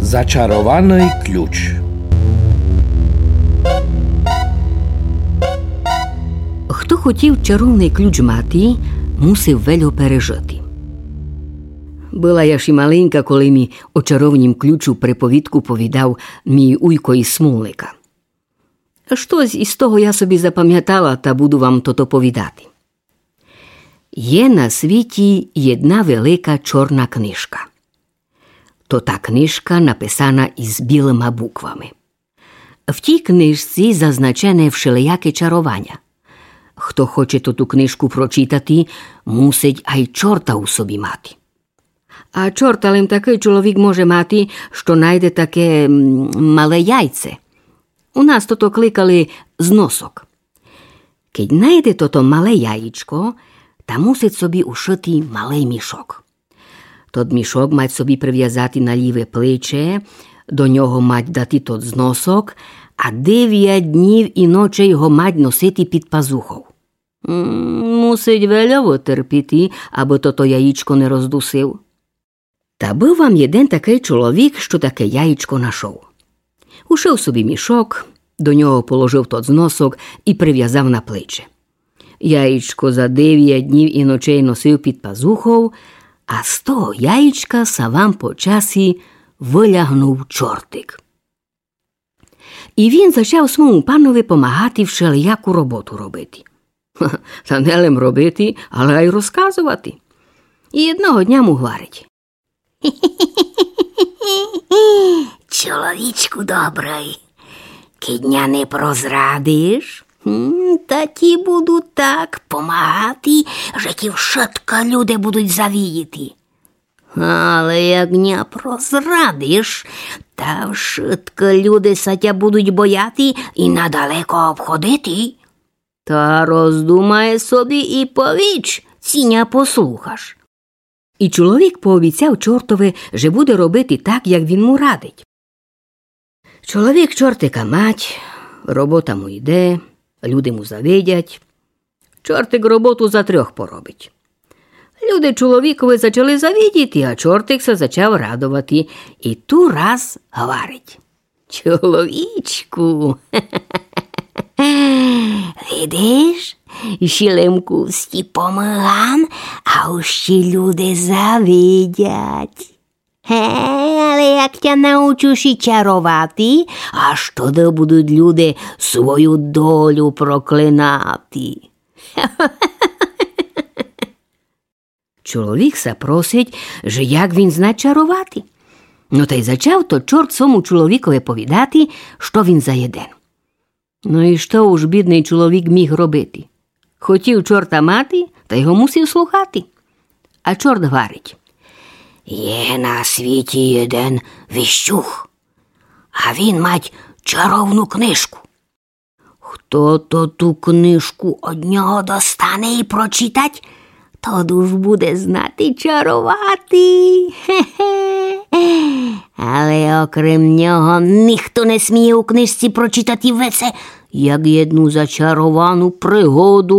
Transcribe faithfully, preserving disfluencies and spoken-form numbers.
Зачарований ключ. Хто хотів чарівний ключ мати, мусив вело пережити. Була я ж і маленька, коли мій о чарівнім ключу приповідку повідав мій уйко із Смолника. Щось із того я собі запам'ятала та буду вам то-то повідати. Є на світі єдна велика чорна книжка. То та книжка написана із білими буквами. В тій книжці зазначене всілияке чарування. Хто хоче ту книжку прочитати, мусить ай чорта у собі мати. А чорталем такий чоловік може мати, що найде таке мале яйце. У нас то-то кликали зносок. Кедь найде то-то мале яєчко, та мусить собі ушити малий мішок. Тот мішок мать собі прив'язати на ліве плече, до нього мать дати тот зносок, а дев'ять днів і ночей його мать носити під пазухов. Мусить вельово терпіти, аби то-то яєчко не роздусив. Та був вам єден такий чоловік, що таке яєчко нашов. Ушив собі мішок, до нього положив тот зносок і прив'язав на плече. Яєчко за дев'ять днів і ночей носив під пазухов, а з того яєчка савам по часі вилягнув чортик. І він почав своєму панові помагати всілияку роботу робити. Та не лим робити, але й розказувати. І одного дня му говорить: чоловічку добрий, кидня не прозрадиш, та ті буду так помагати, що ті вшитка люди будуть завідіти. Але як не прозрадиш, та вшитка люди сатя будуть бояти і надалеко обходити. Та роздумає собі і повіч, ціня послухаш. І чоловік пообіцяв чортові, що буде робити так, як він му радить. Чоловік чортика мать, робота му йде, люди му завидять. Чортик роботу за трьох поробить. Люди чоловікові почали завидіти, а чортик се почав радувати. І ту раз говорить: чоловічку, видиш, шілемку сті помагам, а ущі люди завидять. Але як тя научуш і чарувати, аж тоді будуть люди свою долю проклинати. Чоловік се просить, що як він зна чарувати. Ну та й зачав то чорт своєму чоловікові повідати, що він за єден. Ну і що уж бідний чоловік міг робити? Хотів чорта мати, та його мусив слухати. А чорт говорить: є на світі єден віщух, а він мать чаровну книжку. Хто то ту книжку од нього достане і прочитать, тоді ж буде знати чарувати. Хе-хе. Але окрім нього ніхто не сміє у книжці прочитати весе, як єдну зачаровану пригоду.